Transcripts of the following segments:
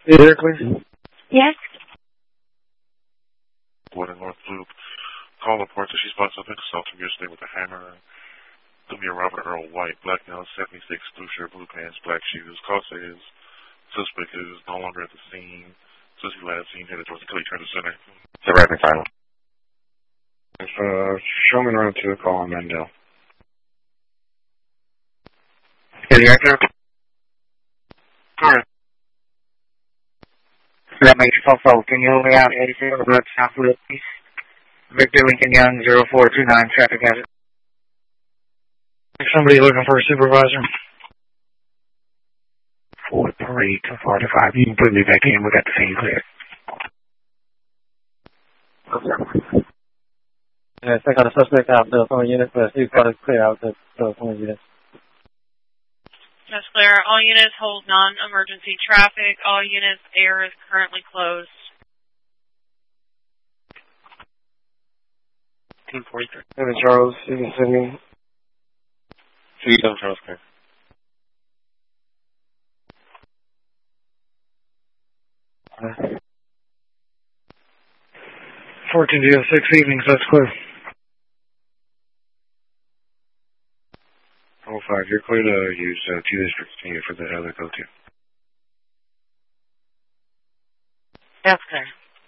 Is there, please? Yes. Water North Loop. Call reports that she spots up assaulting yesterday with a hammer. Lumia Robert Earl White, black male, 76, blue shirt, blue pants, black shoes. Call says suspect is no longer at the scene. Suspect last seen headed towards the Kelly Transit Center. It's a rapid final. Showman Road 2, call on Mendel. Is he right there? Alright. That makes you phone forward. Can you hold me out 87 Blood South Loop, please? Victor Lincoln Young, 0429, traffic hazard. Somebody looking for a supervisor? 4-3 to 45. You can put me back in. We got the scene clear. Yeah, check out the suspect out the phone unit, but see if it's clear out the phone unit. That's clear. All units hold non-emergency traffic. All units, air is currently closed. 1043. 7 Charles, you can send me. 7 Charles, clear. Uh, 1406 evenings, that's clear. 05, you're clear to use 2 districts for the other go-to. That's clear.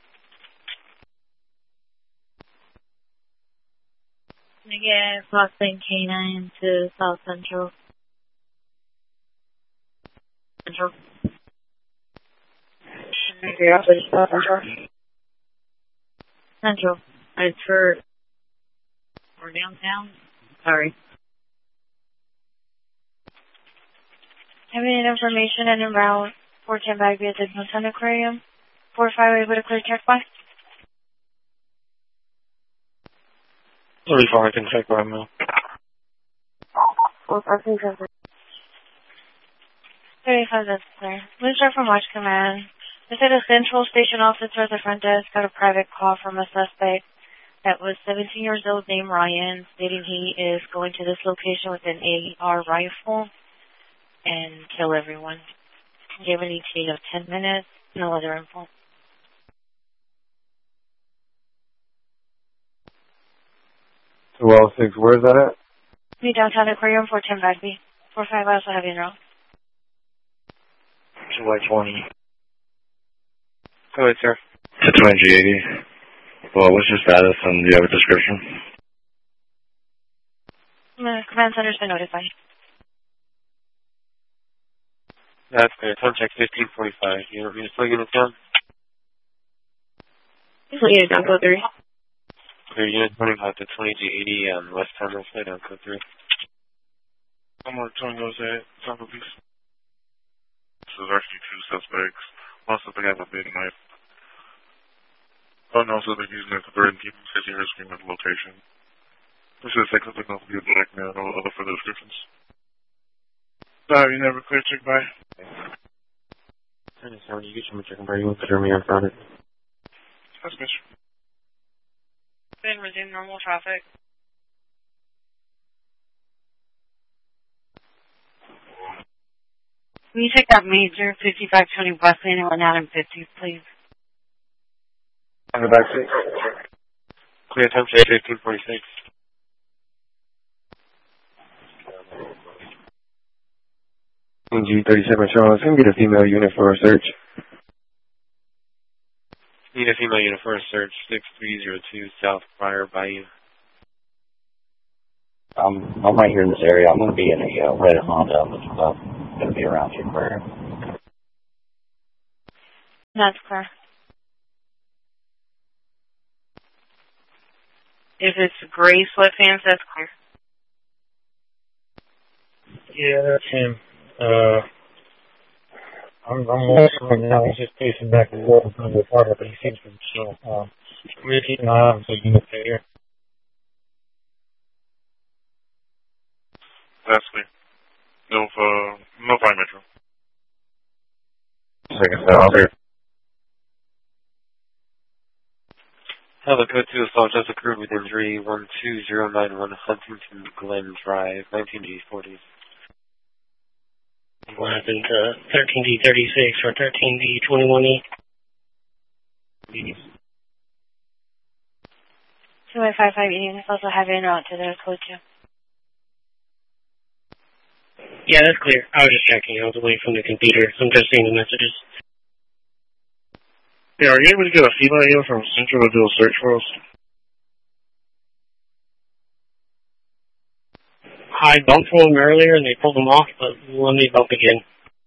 Negative, crossing K9 to South Central. Central. Negative, South Central. Central. It's for... We're downtown? Sorry. Having information and en route 410 back via the Mountain Aquarium. 45 able to clear check by? 34, I can check right now. 35, that's clear. Loser from Watch Command. This is a Central Station officer at the front desk got a private call from a suspect that was 17 years old named Ryan, stating he is going to this location with an AR rifle and kill everyone. Gave an ETA of 10 minutes, no other info. Well, 6, where is that at? Me downtown Aquarium, 410 Bagby. 45, I also have you in row. 220. Go ahead, sir. To 2080. Well, what's your status and do you have a description? Command center's been notified. That's clear. Time check 1545. You want me to plug units down? Unit down, code 3. Clear unit running out to 2080 West Terminal flight on code 3. I'm on Tango at Taco Beach. This is actually 2 suspects. One suspect has a big knife. Oh no, suspect using it to threaten people, says he heard screaming at the location. This is second suspect not to be a black man or other further descriptions. Sorry, you never clear check by. Sorry, you get your check by. You won't consider me on front of it. That's Mr. Then resume normal traffic. Can you take that major 5520 bus lane and run out in 50, please? On the back seat. Clear time check 1546. G37 Charles, can we get a female unit for a search? Need a female unit for a search, 6302 South Briar Bayou. I'm right here in this area. I'm going to be in a red Honda, which is going to be around here. That's clear. If it's gray sweatpants, that's clear. Yeah, that's him. I'm watching right now. He's just pacing back and forth in the apartment, but he seems to be chill. We're keeping an eye on so you can stay here. That's clear. No 5 Metro. Second set, I'll be here. Hello, code 2 assault just occurred with injury 12091 Huntington Glen Drive, 19G40. What happened to 13D36 or 13D21E? 255 units also have en route to the code 2. Yeah, that's clear. I was just checking. I was away from the computer. I'm just seeing the messages. Yeah, are you able to get a female from Central to do a search for us? I bumped for them earlier and they pulled them off, but let me bump again.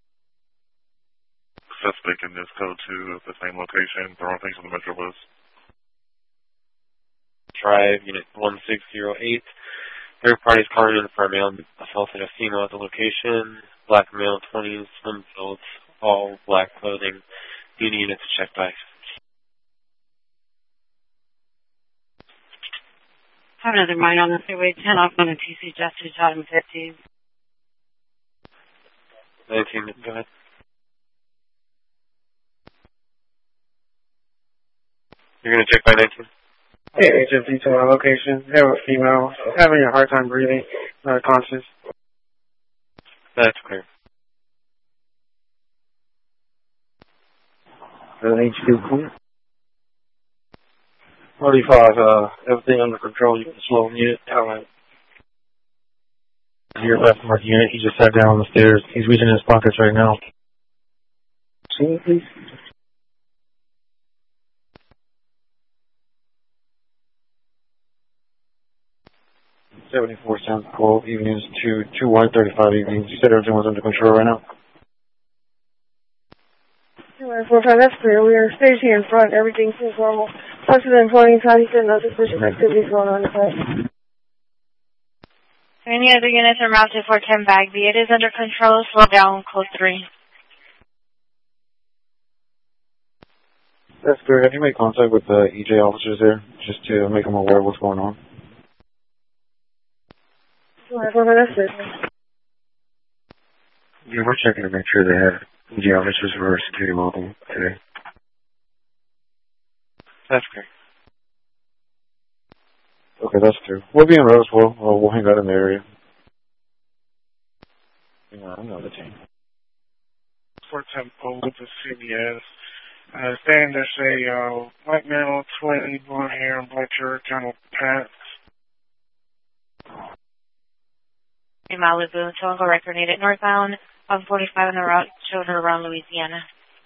Suspect in this code 2 at the same location, throwing things on the Metro bus. Drive, Unit 1608. Third parties calling in for a male assaulted a female at the location. Black male, 20s, slim build, all black clothing. Unit units checked by. Have another mine on the freeway, 10 off on the TC Justice, shot him 15. 19, go ahead. You're going to check by 19? Hey, HFD to our location. Have a female having a hard time breathing, not conscious. That's clear. HQ clear. 45, everything under control. You can slow unit. Alright. Your left mark unit, he just sat down on the stairs. He's reaching in his pockets right now. See me, please? $74 sounds cool. Evenings 2-1-35 evenings. You said everything was under control right now? 2-1-4-5, that's clear. We are stationed in front. Everything seems normal. Plus the employee time, he said no suspicious activities going on in the site. Any other units are mounted for 10 Bagby. It is under control. Slow down, code 3. That's good. Have you made contact with the EJ officers there just to make them aware of what's going on? 2-1-4-5, that's good. Yeah, we're checking to make sure they have EJ officers for security mobile today. That's great. Okay, that's true. We'll be in Roseville. We'll hang out in the area. Yeah, I know the team. Fort Temple with the CBS. Saying there's a white male, slightly blonde hair, and black shirt, kind of pants. In Malibu, Toronto record needed northbound on 45 on the route, showed her around Louisiana.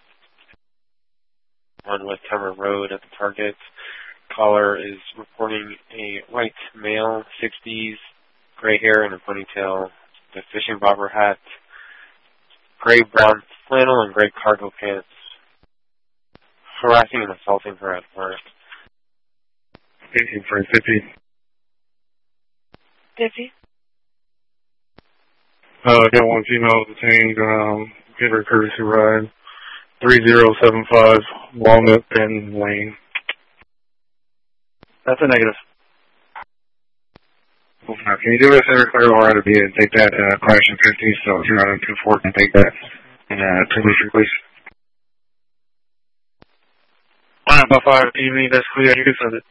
On West Hammer Road at the target. Caller is reporting a white male, 60s, gray hair and a ponytail, the fishing bobber hat, gray-brown flannel and gray cargo pants, harassing and assaulting her at work. 18 for 50. 50? I got one female detained, give her a courtesy ride. 3075 Walnut Penn Lane. That's a negative. Can you do us every clear or to be and take that crash in 50, so 224 can take that and telemetry, please. Alright, about 5 evening, that's clear. You can send it.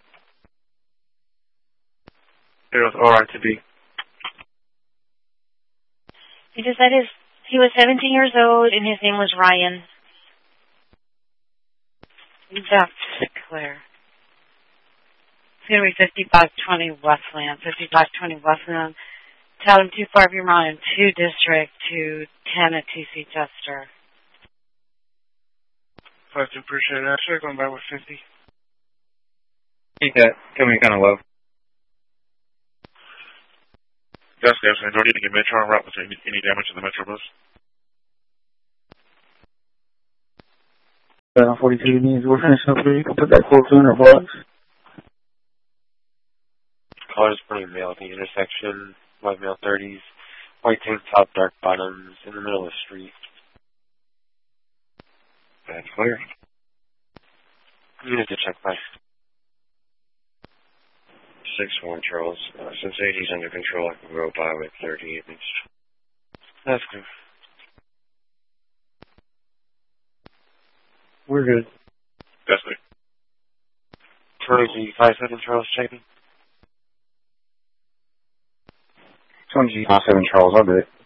It was alright to be. He just said he was 17 years old and his name was Ryan. That's clear. It's going to be 5520 Westland. 5520 Westland. Tell him 25 you're on 2 District to 10 at TC Chester. I appreciate that. Should have gone back with 50. Keep that coming kind of low. Yes, do I need to get Metro en route with any damage to the Metro bus? 42 needs. We're finishing up here. You can put that quote in our box. Caller is putting male at the intersection, white male 30s, white tank top, dark bottoms, in the middle of the street. That's clear. Unit to check by. 6-1 Charles. Since 80's under control, I can go by with 30 evenings. That's good. We're good. That's clear. 20G57 Charles checking. 20G57 Charles, I'll do it.